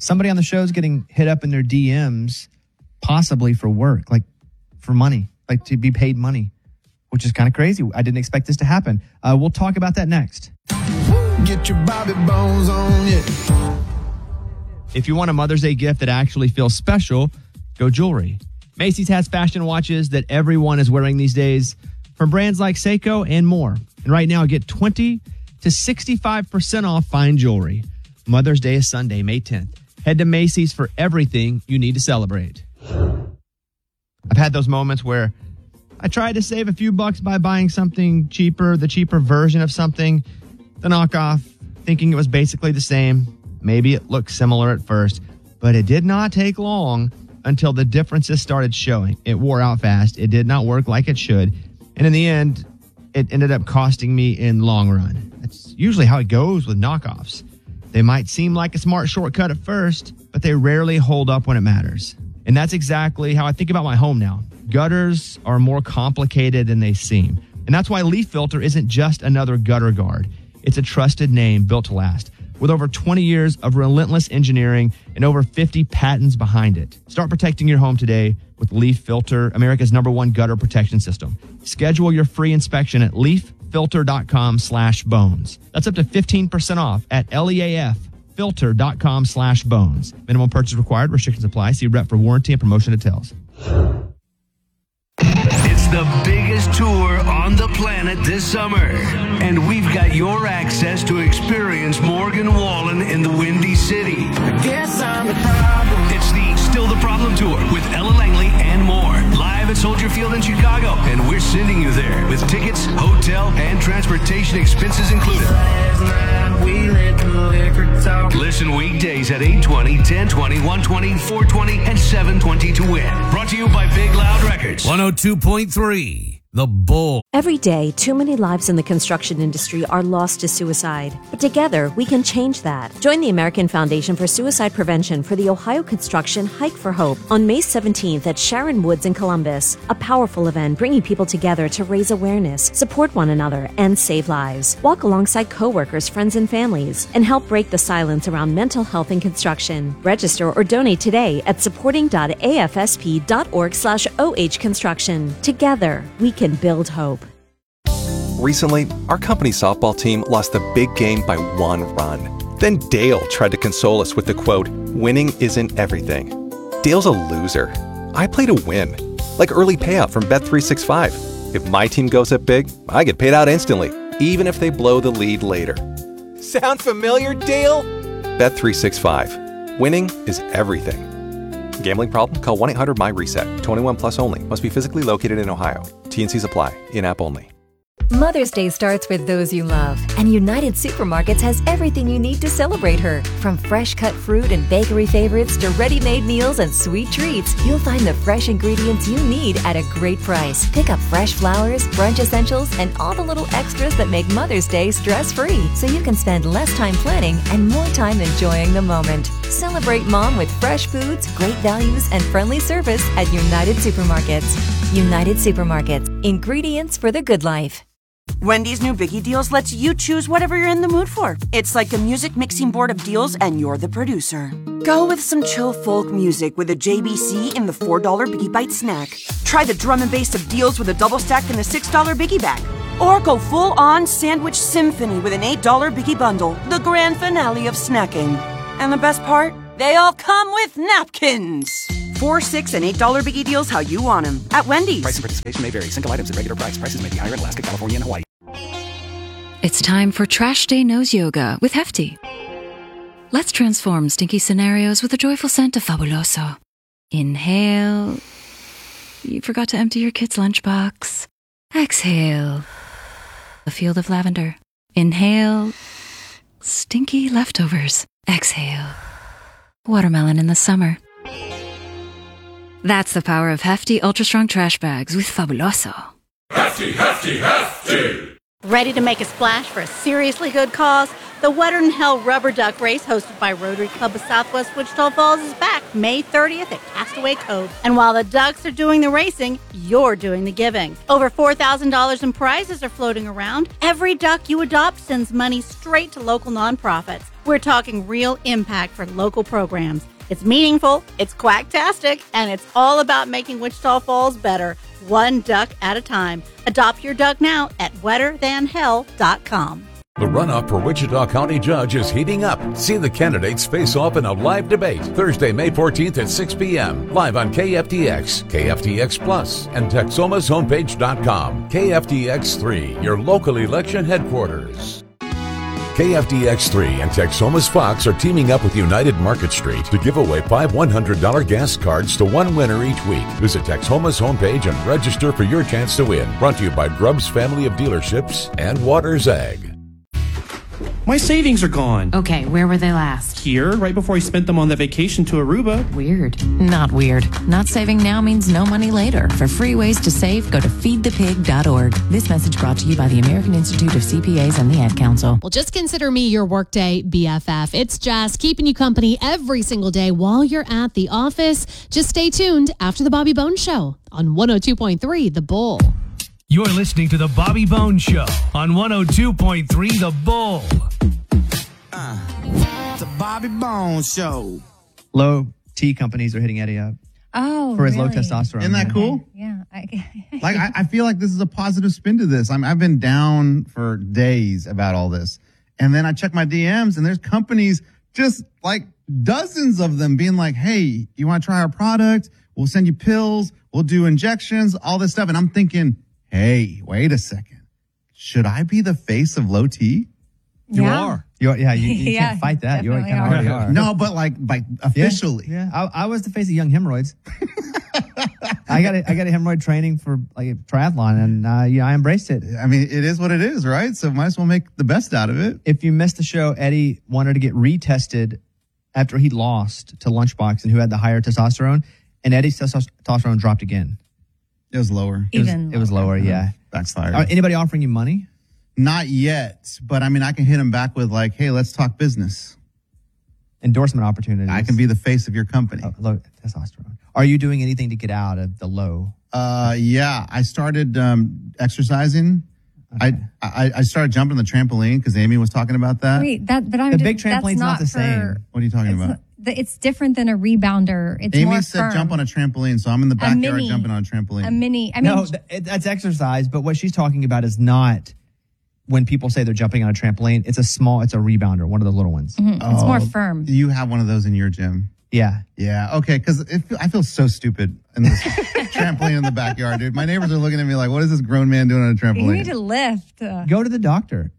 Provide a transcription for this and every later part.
somebody on the show is getting hit up in their DMs, possibly for work, like for money, like to be paid money, which is kind of crazy. I didn't expect this to happen. We'll talk about that next. Get your Bobby Bones on, yeah. If you want a Mother's Day gift that actually feels special, go jewelry. Macy's has fashion watches that everyone is wearing these days from brands like Seiko and more. And right now, get 20 to 65% off fine jewelry. Mother's Day is Sunday, May 10th. Head to Macy's for everything you need to celebrate. I've had those moments where I tried to save a few bucks by buying something cheaper, the cheaper version of something, the knockoff, thinking it was basically the same. Maybe it looked similar at first, but it did not take long until the differences started showing. It wore out fast. It did not work like it should. And in the end, it ended up costing me in long run. That's usually how it goes with knockoffs. They might seem like a smart shortcut at first, but they rarely hold up when it matters. And that's exactly how I think about my home now. Gutters are more complicated than they seem. And that's why Leaf Filter isn't just another gutter guard. It's a trusted name built to last, with over 20 years of relentless engineering and over 50 patents behind it. Start protecting your home today with Leaf Filter, America's #1 gutter protection system. Schedule your free inspection at leaffilter.com/bones. That's up to 15% off at leaffilter.com/bones. Minimum purchase required. Restrictions apply. See rep for warranty and promotion details. It's the biggest tour on the planet this summer, and we've got your access to experience Morgan Wallen in the Windy City. I guess I'm the problem. It's the Still the Problem Tour with Ella Langley and more, live at Soldier Field in Chicago, and we're sending you there with tickets, hotel, and transportation expenses included. Last night we let the liquor talk. Listen weekdays at 8:20, 10:20, 1:20, 4:20, and 7:20 to win. Brought to you by Big Loud Records. 102.3 The Bull. Every day, too many lives in the construction industry are lost to suicide. But together, we can change that. Join the American Foundation for Suicide Prevention for the Ohio Construction Hike for Hope on May 17th at Sharon Woods in Columbus. A powerful event bringing people together to raise awareness, support one another, and save lives. Walk alongside coworkers, friends, and families, and help break the silence around mental health in construction. Register or donate today at supporting.afsp.org/OH Construction. Together, we can build hope. Recently, our company softball team lost the big game by 1 run. Then Dale tried to console us with the quote, "Winning isn't everything." Dale's a loser. I play to win, like early payout from Bet365. If my team goes up big, I get paid out instantly, even if they blow the lead later. Sound familiar, Dale? Bet365. Winning is everything. Gambling problem? Call 1-800-MY-RESET. 21 plus only. Must be physically located in Ohio. T&Cs apply. In-app only. Mother's Day starts with those you love, and United Supermarkets has everything you need to celebrate her. From fresh cut fruit and bakery favorites to ready-made meals and sweet treats, you'll find the fresh ingredients you need at a great price. Pick up fresh flowers, brunch essentials, and all the little extras that make Mother's Day stress-free, so you can spend less time planning and more time enjoying the moment. Celebrate Mom with fresh foods, great values, and friendly service at United Supermarkets. United Supermarkets. Ingredients for the good life. Wendy's new Biggie Deals lets you choose whatever you're in the mood for. It's like a music mixing board of deals, and you're the producer. Go with some chill folk music with a JBC in the $4 Biggie Bite snack. Try the drum and bass of deals with a double stack in the $6 Biggie Bag. Or go full-on sandwich symphony with an $8 Biggie Bundle, the grand finale of snacking. And the best part? They all come with napkins. $4, $6, and $8 Biggie Deals how you want them at Wendy's. Price and participation may vary. Single items at regular price. Prices may be higher in Alaska, California, and Hawaii. It's time for Trash Day Nose Yoga with Hefty. Let's transform stinky scenarios with a joyful scent of Fabuloso. Inhale. You forgot to empty your kid's lunchbox. Exhale. A field of lavender. Inhale. Stinky leftovers. Exhale. Watermelon in the summer. That's the power of Hefty Ultra Strong Trash Bags with Fabuloso. Hefty, Hefty, Hefty! Ready to make a splash for a seriously good cause? The Wetter Than Hell Rubber Duck Race, hosted by Rotary Club of Southwest Wichita Falls, is back May 30th at Castaway Cove. And while the ducks are doing the racing, you're doing the giving. Over $4,000 in prizes are floating around. Every duck you adopt sends money straight to local nonprofits. We're talking real impact for local programs. It's meaningful, it's quacktastic, and it's all about making Wichita Falls better, one duck at a time. Adopt your duck now at wetterthanhell.com. The runoff for Wichita County Judge is heating up. See the candidates face off in a live debate Thursday, May 14th at 6 p.m. live on KFTX, KFTX Plus, and TexomasHomepage.com. KFTX3, your local election headquarters. KFTX3 and Texomas Fox are teaming up with United Market Street to give away 5 $100 gas cards to one winner each week. Visit Texoma's homepage and register for your chance to win. Brought to you by Grubbs Family of Dealerships and Waters Ag. My savings are gone. Okay, where were they last? Here, right before I spent them on that vacation to Aruba. Weird. Not weird. Not saving now means no money later. For free ways to save, go to feedthepig.org. This message brought to you by the American Institute of CPAs and the Ad Council. Well, just consider me your workday BFF. It's Jess, keeping you company every single day while you're at the office. Just stay tuned after the Bobby Bones Show on 102.3 The Bull. You're listening to The Bobby Bones Show on 102.3 The Bull. The Bobby Bones Show. Low T companies are hitting Eddie up. Oh, for his really? low testosterone. Isn't that cool? Yeah. I feel like this is a positive spin to this. I've been down for days about all this. And then I check my DMs and there's companies, just like dozens of them, being like, hey, you want to try our product? We'll send you pills. We'll do injections, all this stuff. And I'm thinking, hey, wait a second. Should I be the face of low T? You are. You can't fight that. You kind of already are. No, but like officially. Yeah. I was the face of young hemorrhoids. I got a hemorrhoid training for like a triathlon, and I embraced it. I mean, it is what it is, right? So might as well make the best out of it. If you missed the show, Eddie wanted to get retested after he lost to Lunchbox, and who had the higher testosterone, and Eddie's testosterone dropped again. It was lower. It was lower, yeah. Backfired. Anybody offering you money? Not yet, but I mean, I can hit him back with like, hey, let's talk business. Endorsement opportunities. I can be the face of your company. Low testosterone. Are you doing anything to get out of the low? Yeah, I started exercising. Okay. I started jumping on the trampoline because Amy was talking about that. Wait, the big trampoline's not the same. What are you talking about? It's different than a rebounder. It's Amy more said firm. jump on a trampoline, so I'm in the backyard jumping on a trampoline. A mini. No, that's exercise, but what she's talking about is not when people say they're jumping on a trampoline. It's a rebounder, one of the little ones. Mm-hmm. It's more firm. You have one of those in your gym? Yeah. Yeah, okay, because I feel so stupid in this trampoline in the backyard, dude. My neighbors are looking at me like, what is this grown man doing on a trampoline? You need to lift. Go to the doctor.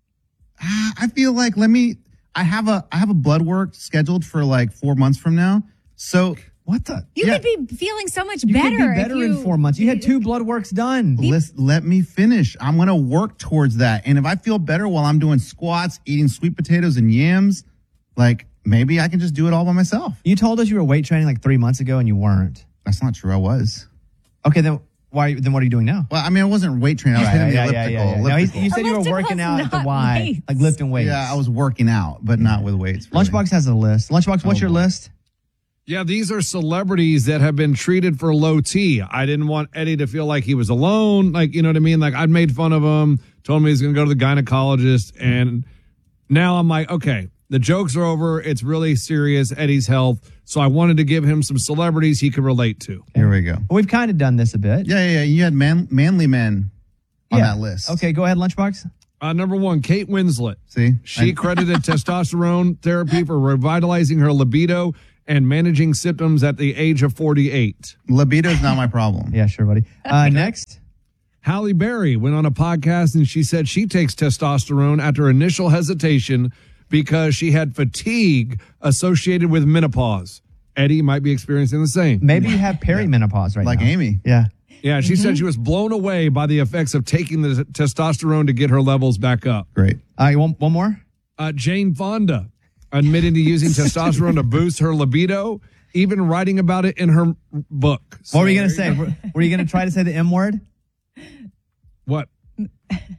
I feel like I have a blood work scheduled for like 4 months from now. So what the? You could be feeling so much You better. could be better in 4 months. You had 2 blood works done. Let me finish. I'm going to work towards that. And if I feel better while I'm doing squats, eating sweet potatoes and yams, like maybe I can just do it all by myself. You told us you were weight training like 3 months ago and you weren't. That's not true. I was. Okay, then what are you doing now? Well, I mean, I wasn't weight training. I was hitting the elliptical. No, you said you were working out at the Y, like lifting weights. Yeah, I was working out, but not with weights. Really. Lunchbox has a list. Lunchbox, what's your list? Yeah, these are celebrities that have been treated for low T. I didn't want Eddie to feel like he was alone. Like, you know what I mean? Like, I'd made fun of him, told him he's going to go to the gynecologist. And now I'm like, okay, the jokes are over. It's really serious, Eddie's health. So I wanted to give him some celebrities he could relate to. Here we go. Well, we've kind of done this a bit. Yeah. You had manly men on that list. Okay, go ahead, Lunchbox. Number 1, Kate Winslet. See? She credited testosterone therapy for revitalizing her libido and managing symptoms at the age of 48. Libido is not my problem. Yeah, sure, buddy. Next. Halle Berry went on a podcast and she said she takes testosterone after initial hesitation because she had fatigue associated with menopause. Eddie might be experiencing the same. Maybe you have perimenopause right now. Like Amy. Yeah. Yeah, she said she was blown away by the effects of taking the testosterone to get her levels back up. Great. You want one more? Jane Fonda admitting to using testosterone to boost her libido, even writing about it in her book. So what were you going to say? Were you going to try to say the M word? What?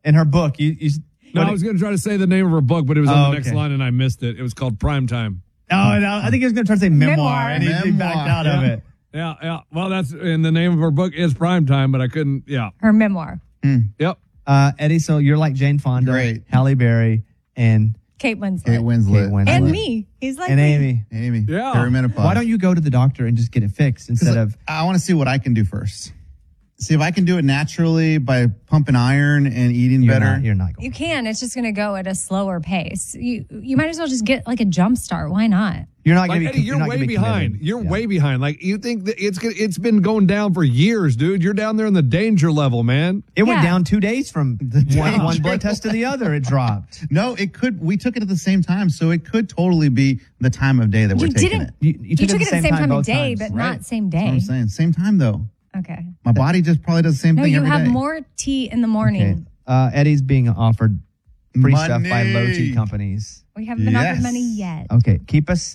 in her book. No, I was going to try to say the name of her book, but it was on the next okay. line and I missed it. It was called Primetime. Oh, no, I think he was going to try to say memoir, and he backed out of it. Yeah. Well, that's and the name of her book is Primetime, but I couldn't. Yeah. Her memoir. Yep. Eddie, so you're like Jane Fonda, Great. Halle Berry, and Kate Winslet. Kate Winslet. And me. He's like and me. Amy. Yeah. Perimenopause. Why don't you go to the doctor and just get it fixed instead of? I want to see what I can do first. See if I can do it naturally by pumping iron and eating better. You're not going. You can. It's just going to go at a slower pace. You might as well just get like a jump start. Why not? You're not Like, going to be. Eddie, you're not way gonna be behind. committed. You're way behind. Like you think that it's been going down for years, dude. You're down there in the danger level, man. It went down 2 days from one blood test to the other. It dropped. No, it could. We took it at the same time, so it could totally be the time of day that we're taking it. You took it at the same time of both day, times. but not same That's what I'm day. saying. Same time though. Okay. My body just probably does the same No, thing you every have day. more tea in the morning. Eddie's being offered free stuff by Money. low T companies. We haven't been offered money yet. Okay, keep us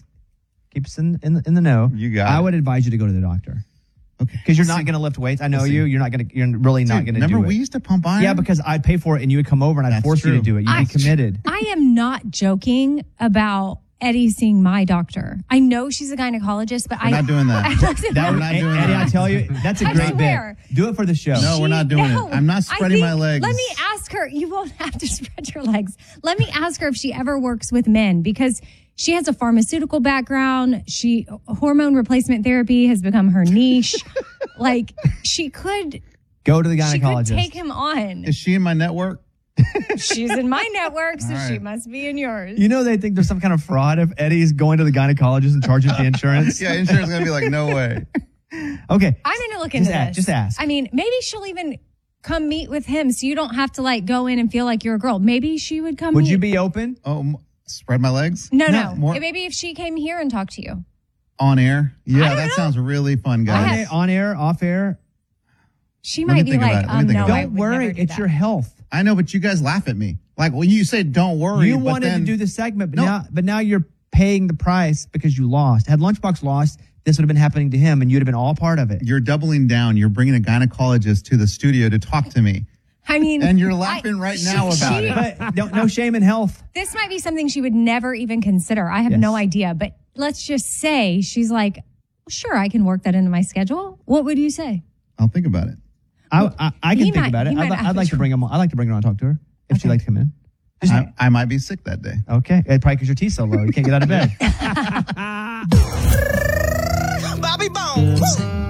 in the know. You got I it. would advise you to go to the doctor. Okay. Because you're not going to lift weights. I know We'll see. you. You're not going to. You're really not going to do it. Remember, we used to pump iron? Yeah, because I'd pay for it and you would come over and I'd That's force you true. to do it. You'd be committed. I am not joking about Eddie seeing my doctor. I know she's a gynecologist, but We're not doing that. I wasn't- That We're not doing Eddie, that. I tell you, that's a I great swear. bit. Do it for the show. No, we're not doing No, it. I'm not I spreading my think- legs. Let me ask her. You won't have to spread your legs. Let me ask her if she ever works with men because she has a pharmaceutical background. Hormone replacement therapy has become her niche. Like she could Go to the she could gynecologist. take him on. Is she in my network? She's in my network, so All right. she must be in yours. You know they think there's some kind of fraud if Eddie's going to the gynecologist and charges the insurance. Yeah, insurance is going to be like, no way. Okay. I'm going to look into this. Just ask. I mean, maybe she'll even come meet with him so you don't have to like go in and feel like you're a girl. Maybe she would come Would meet. you be open? Oh, spread my legs? No. More Maybe if she came here and talked to you. on air? I Yeah, don't that know. sounds really fun, guys. On air, off air. She Let me might be think like, about it. Let me think no, about I it. would Don't worry, never do it's that. your health. I know, but you guys laugh at me. Like, when you say don't worry, You but wanted then, to do the segment, but No. now you're paying the price because you lost. Had Lunchbox lost, this would have been happening to him, and you'd have been all part of it. You're doubling down. You're bringing a gynecologist to the studio to talk to me. I mean, And you're laughing right now about it. But no shame in health. This might be something she would never even consider. I have Yes. no idea. But let's just say she's like, sure, I can work that into my schedule. What would you say? I'll think about it. I can he think might- about it. he might I'd not like to bring him on. I'd like to bring her on and talk to her if she'd like to come in. I might be sick that day. Okay. Probably because your T's so low. You can't get out of bed. Bobby Bones.